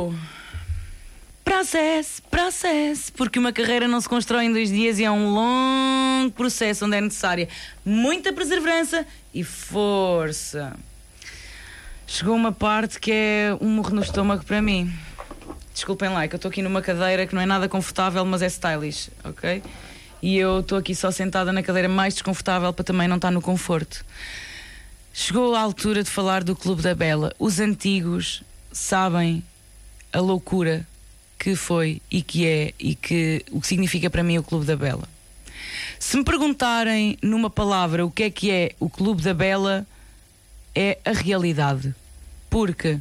Uou! Processo, porque uma carreira não se constrói em 2 dias e é um longo processo onde é necessária muita perseverança e força. Chegou uma parte que é um murro no estômago para mim. Desculpem lá, é que eu estou aqui numa cadeira que não é nada confortável, mas é stylish, ok? E eu estou aqui só sentada na cadeira mais desconfortável para também não estar no conforto. Chegou a altura de falar do Clube da Bela. Os antigos sabem a loucura que foi e que é e que, o que significa para mim o Clube da Bela. Se me perguntarem numa palavra o que é o Clube da Bela, é a realidade. Porque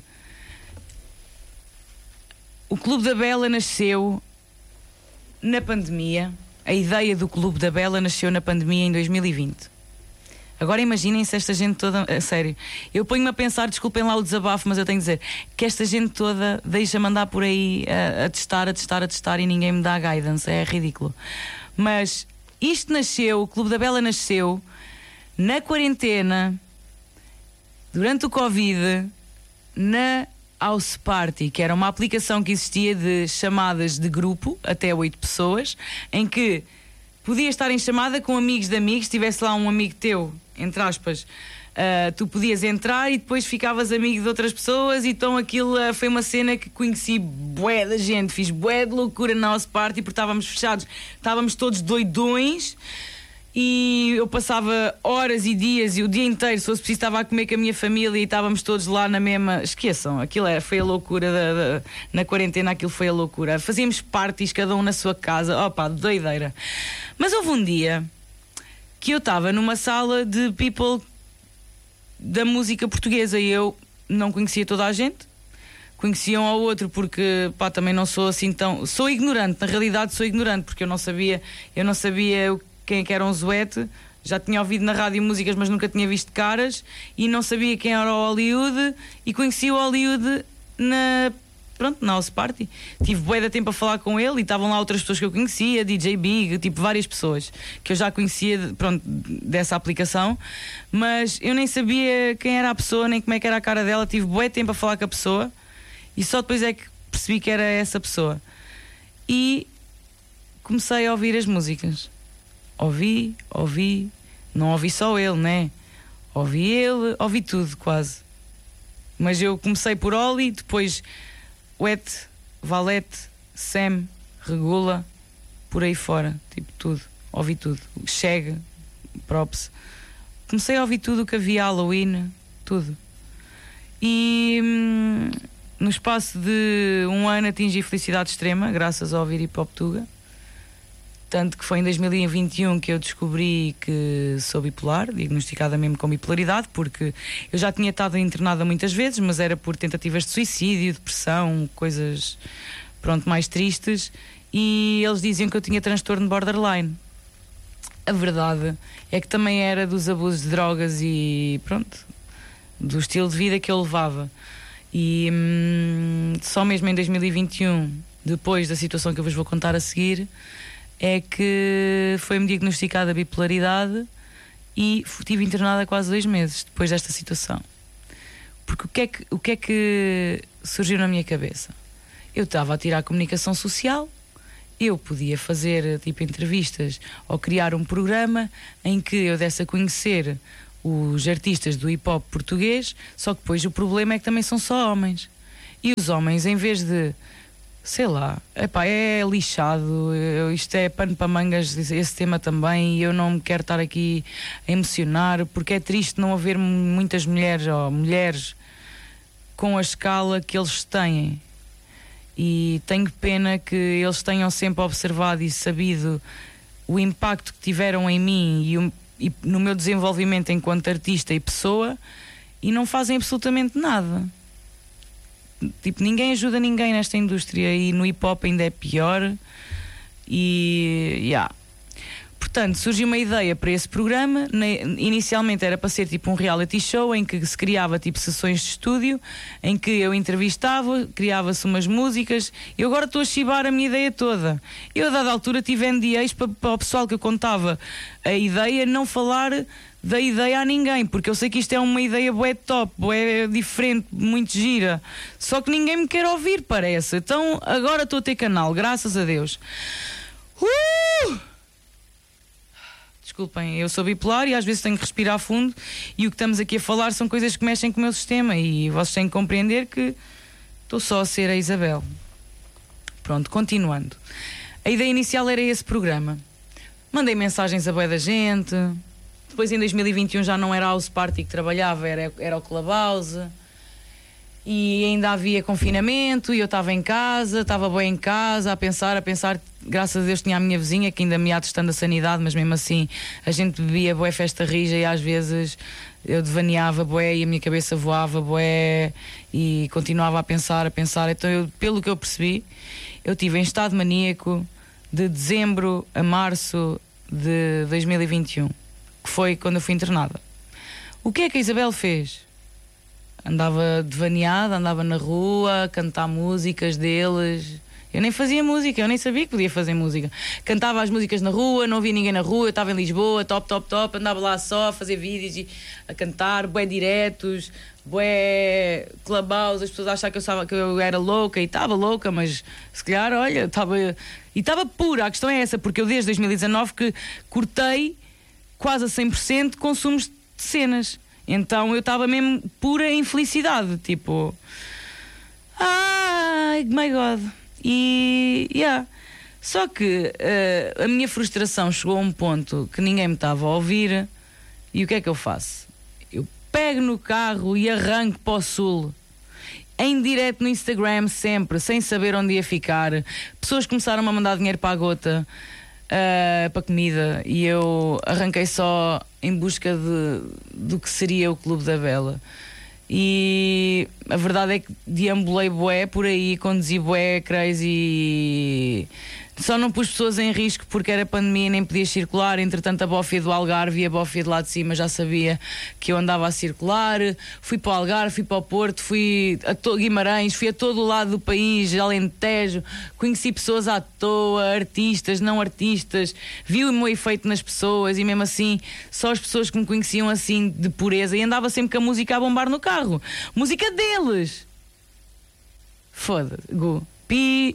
o Clube da Bela nasceu na pandemia. A ideia do Clube da Bela nasceu na pandemia em 2020. Agora imaginem-se esta gente toda, a sério. Eu ponho-me a pensar, desculpem lá o desabafo, mas eu tenho que dizer que esta gente toda deixa-me andar por aí a testar e ninguém me dá guidance. É ridículo. Mas isto nasceu, o Clube da Bela nasceu na quarentena, durante o Covid, na House Party, que era uma aplicação que existia de chamadas de grupo, até 8 pessoas, em que podias estar em chamada com amigos de amigos, se tivesse lá um amigo teu, entre aspas, tu podias entrar e depois ficavas amigo de outras pessoas. Então aquilo foi uma cena que conheci bué da gente, fiz bué de loucura na House Party, porque estávamos fechados, estávamos todos doidões. E eu passava horas e dias e o dia inteiro, se fosse preciso, estava a comer com a minha família e estávamos todos lá na mesma. Esqueçam, aquilo foi a loucura na quarentena, aquilo foi a loucura. Fazíamos parties, cada um na sua casa, opa, doideira. Mas houve um dia que eu estava numa sala de people da música portuguesa e eu não conhecia toda a gente. Conhecia um ao outro porque, pá, também não sou assim tão. Sou ignorante, na realidade sou ignorante, porque eu não sabia quem é que era um Zoete. Já tinha ouvido na rádio músicas, mas nunca tinha visto caras e não sabia quem era o Hollywood, e conheci o Hollywood na House Party. Tive bué de tempo a falar com ele e estavam lá outras pessoas que eu conhecia, DJ Big, tipo várias pessoas que eu já conhecia, dessa aplicação, mas eu nem sabia quem era a pessoa, nem como é que era a cara dela. Tive bué de tempo a falar com a pessoa e só depois é que percebi que era essa pessoa e comecei a ouvir as músicas. Ouvi, não ouvi só ele, né? Ouvi tudo quase. Mas eu comecei por Oli, depois Wet, Valete, Sam, Regula, por aí fora, tipo tudo. Ouvi tudo. Chega, Props. Comecei a ouvir tudo o que havia, Halloween, tudo. E no espaço de 1 ano atingi felicidade extrema, graças a ouvir Hip Hop Tuga. Tanto que foi em 2021 que eu descobri que sou bipolar, diagnosticada mesmo com bipolaridade, porque eu já tinha estado internada muitas vezes, mas era por tentativas de suicídio, depressão, coisas, mais tristes, e eles diziam que eu tinha transtorno borderline. A verdade é que também era dos abusos de drogas e, do estilo de vida que eu levava. E só mesmo em 2021, depois da situação que eu vos vou contar a seguir, é que foi-me diagnosticada a bipolaridade e estive internada quase 2 meses depois desta situação. Porque o que é que surgiu na minha cabeça? Eu estava a tirar comunicação social, eu podia fazer tipo entrevistas ou criar um programa em que eu desse a conhecer os artistas do hip-hop português, só que depois o problema é que também são só homens. E os homens, em vez de, sei lá, é lixado, isto é pano para mangas, esse tema também, e eu não me quero estar aqui a emocionar, porque é triste não haver muitas mulheres, ou mulheres com a escala que eles têm, e tenho pena que eles tenham sempre observado e sabido o impacto que tiveram em mim e no meu desenvolvimento enquanto artista e pessoa, e não fazem absolutamente nada. Tipo, ninguém ajuda ninguém nesta indústria, e no hip-hop ainda é pior. E portanto, surgiu uma ideia para esse programa. Inicialmente era para ser tipo um reality show em que se criava tipo sessões de estúdio, em que eu entrevistava, criava-se umas músicas. E agora estou a chibar a minha ideia toda. Eu, a dada altura, tive NDAs para o pessoal que eu contava a ideia não falar da ideia a ninguém, porque eu sei que isto é uma ideia bué top, bué diferente, muito gira, só que ninguém me quer ouvir, parece. Então agora estou a ter canal, graças a Deus. Desculpem, eu sou bipolar e às vezes tenho que respirar fundo, e o que estamos aqui a falar são coisas que mexem com o meu sistema, e vocês têm que compreender que estou só a ser a Isabel. Pronto, continuando. A ideia inicial era esse programa. Mandei mensagens a bué da gente. Depois em 2021 já não era a House Party que trabalhava, era o Clubhouse. E ainda havia confinamento e eu estava em casa, estava bem em casa, a pensar. Graças a Deus tinha a minha vizinha que ainda me ia testando a sanidade, mas mesmo assim a gente bebia bué festa rija e às vezes eu devaneava bué e a minha cabeça voava bué e continuava a pensar. Então eu, pelo que eu percebi, eu estive em estado maníaco de dezembro a março de 2021, que foi quando eu fui internada. O que é que a Isabel fez? Andava devaneada, andava na rua a cantar músicas deles. Eu nem fazia música, eu nem sabia que podia fazer música. Cantava as músicas na rua, não havia ninguém na rua, eu estava em Lisboa, top, andava lá só a fazer vídeos e a cantar, bué diretos, bué Clubhouse, as pessoas achavam que eu era louca, e estava louca, mas se calhar, olha, estava pura. A questão é essa, porque eu desde 2019 que cortei quase a 100% consumos de cenas. Então eu estava mesmo pura em felicidade, tipo, ai, my God. E só que a minha frustração chegou a um ponto que ninguém me estava a ouvir. E o que é que eu faço? Eu pego no carro e arranco para o sul, em direto no Instagram, sempre, sem saber onde ia ficar. Pessoas começaram a mandar dinheiro para a gota, para comida, e eu arranquei só em busca do que seria o Clube da Bela. E a verdade é que deambulei bué por aí, conduzi bué, crazy. Só não pus pessoas em risco porque era pandemia e nem podia circular. Entretanto, a bófia do Algarve e a bófia de lá de cima já sabia que eu andava a circular. Fui para o Algarve, fui para o Porto, fui a Guimarães, fui a todo o lado do país, Alentejo. Conheci pessoas à toa, artistas, não artistas. Vi o meu efeito nas pessoas e mesmo assim, só as pessoas que me conheciam assim de pureza. E andava sempre com a música a bombar no carro. Música deles! Foda-se, Gu. Pi...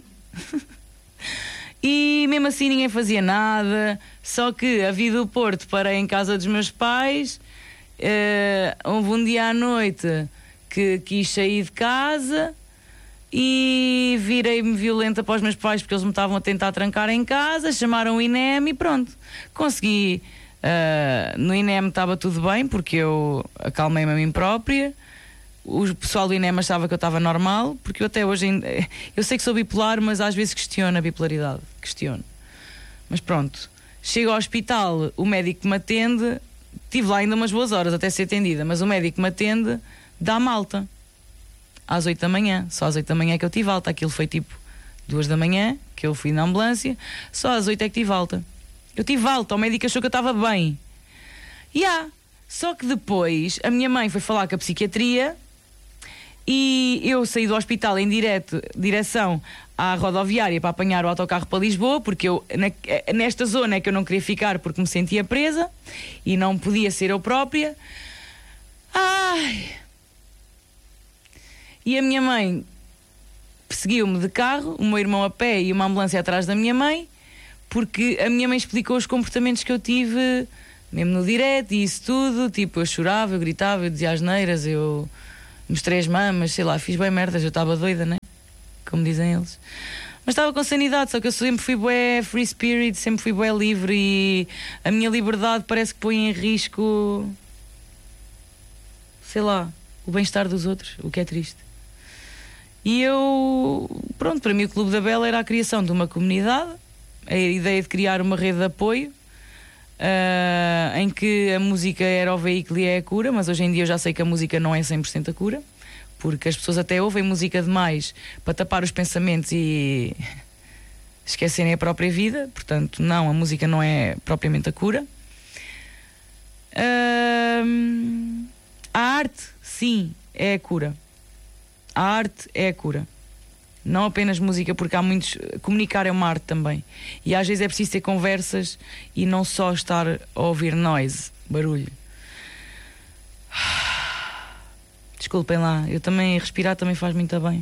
E mesmo assim ninguém fazia nada. Só que a vida do Porto, parei em casa dos meus pais. Houve um dia à noite que quis sair de casa e virei-me violenta para os meus pais porque eles me estavam a tentar trancar em casa. Chamaram o INEM e pronto, consegui. No INEM estava tudo bem porque eu acalmei-me a mim própria. O pessoal do INEM achava que eu estava normal, porque eu até hoje eu sei que sou bipolar, mas às vezes questiono a bipolaridade, mas pronto, chego ao hospital, o médico que me atende, tive lá ainda umas boas horas até ser atendida, mas o médico que me atende dá-me alta às 8 da manhã, só às 8 da manhã é que eu tive alta. Aquilo foi tipo 2 da manhã que eu fui na ambulância, só às 8 é que tive alta. Eu tive alta, o médico achou que eu estava bem. Só que depois a minha mãe foi falar com a psiquiatria e eu saí do hospital em direção à rodoviária para apanhar o autocarro para Lisboa, porque eu nesta zona é que eu não queria ficar porque me sentia presa e não podia ser eu própria. E a minha mãe perseguiu-me de carro, o meu irmão a pé e uma ambulância atrás da minha mãe, porque a minha mãe explicou os comportamentos que eu tive mesmo no direto e isso tudo. Tipo, eu chorava, eu gritava, eu dizia asneiras, eu mostrei as mamas, sei lá, fiz bem merdas, eu estava doida, né? Como dizem eles. Mas estava com sanidade, só que eu sempre fui bué free spirit, sempre fui bué livre e a minha liberdade parece que põe em risco, sei lá, o bem-estar dos outros, o que é triste. E eu, pronto, para mim o Clube da Bela era a criação de uma comunidade, a ideia de criar uma rede de apoio, em que a música era o veículo e é a cura, mas hoje em dia eu já sei que a música não é 100% a cura, porque as pessoas até ouvem música demais para tapar os pensamentos e esquecerem a própria vida. Portanto, não, a música não é propriamente a cura. A arte, sim, é a cura. A arte é a cura. Não apenas música, porque há muitos... Comunicar é uma arte também. E às vezes é preciso ter conversas e não só estar a ouvir noise, barulho. Desculpem lá, eu também, respirar também faz muito bem.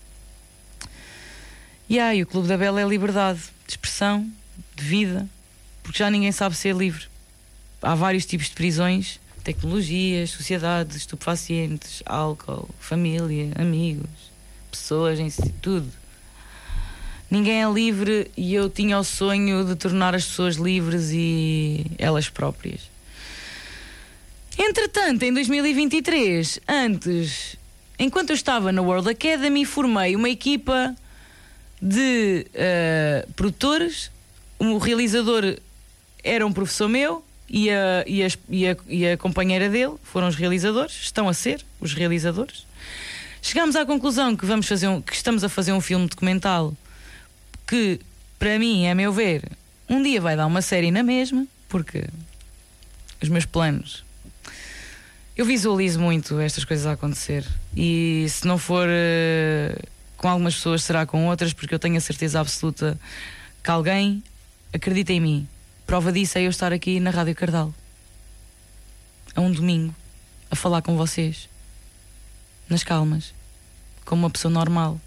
E o Clube da Bela é liberdade de expressão, de vida, porque já ninguém sabe ser livre. Há vários tipos de prisões, tecnologias, sociedades, estupefacientes, álcool, família, amigos, pessoas em si, tudo. Ninguém é livre e eu tinha o sonho de tornar as pessoas livres e elas próprias. Entretanto, em 2023, enquanto eu estava na World Academy, formei uma equipa de produtores. O realizador era um professor meu e a companheira dele foram os realizadores, estão a ser os realizadores. Chegámos à conclusão que que estamos a fazer um filme documental que, para mim, a meu ver, um dia vai dar uma série na mesma, porque os meus planos, eu visualizo muito estas coisas a acontecer, e se não for com algumas pessoas, será com outras, porque eu tenho a certeza absoluta que alguém acredita em mim. Prova disso é eu estar aqui na Rádio Cardal a um domingo a falar com vocês nas calmas, como uma pessoa normal.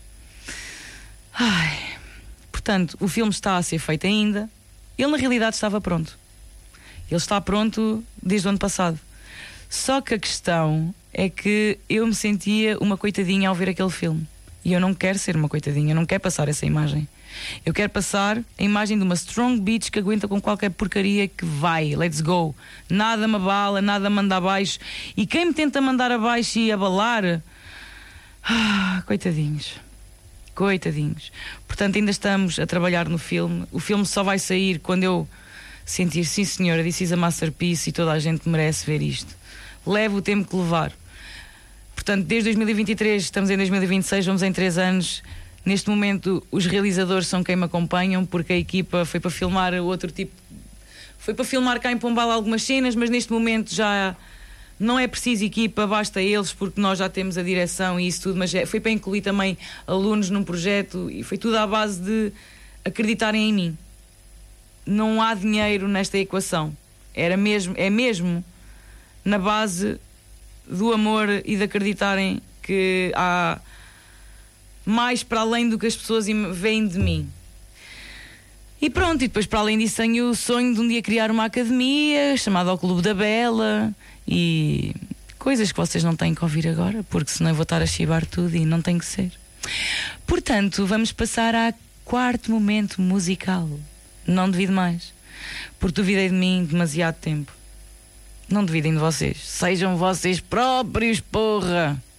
Portanto, o filme está a ser feito ainda. Ele na realidade estava pronto. Ele está pronto desde o ano passado. Só que a questão é que eu me sentia uma coitadinha ao ver aquele filme. E eu não quero ser uma coitadinha, eu não quero passar essa imagem. Eu quero passar a imagem de uma strong bitch que aguenta com qualquer porcaria que vai. Let's go. Nada me abala, nada me manda abaixo. E quem me tenta mandar abaixo e abalar, coitadinhos. Coitadinhos. Portanto, ainda estamos a trabalhar no filme. O filme só vai sair quando eu sentir, sim senhora, this is a masterpiece e toda a gente merece ver isto. Leva o tempo que levar. Portanto, desde 2023, estamos em 2026, vamos em 3 anos. Neste momento, os realizadores são quem me acompanham, porque a equipa foi para filmar outro tipo. Foi para filmar cá em Pombal algumas cenas, mas neste momento já não é preciso equipa, basta eles, porque nós já temos a direção e isso tudo. Mas foi para incluir também alunos num projeto e foi tudo à base de acreditarem em mim. Não há dinheiro nesta equação. É mesmo na base do amor e de acreditarem que há mais para além do que as pessoas veem de mim. E pronto, e depois para além disso tenho o sonho de um dia criar uma academia chamada o Clube da Bela e coisas que vocês não têm que ouvir agora, porque senão eu vou estar a chibar tudo e não tem que ser. Portanto, vamos passar ao 4º momento musical. Não duvido mais, porque duvidei de mim demasiado tempo. Não duvidem de vocês, sejam vocês próprios, porra!